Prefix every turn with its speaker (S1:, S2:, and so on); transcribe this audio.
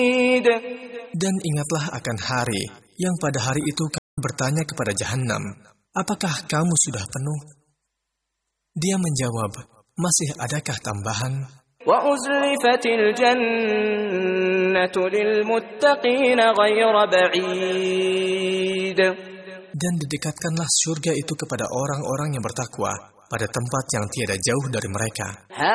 S1: Dan ingatlah akan hari yang pada hari itu kamu bertanya kepada Jahannam, apakah kamu sudah penuh? Dia menjawab, masih adakah tambahan?
S2: وَأُزْلِفَتِ الْجَنَّةُ لِلْمُتَّقِينَ غَيْرَ بَعِيدٍ.
S1: Dan didekatkanlah surga itu kepada orang-orang yang bertakwa pada tempat yang tiada jauh dari mereka.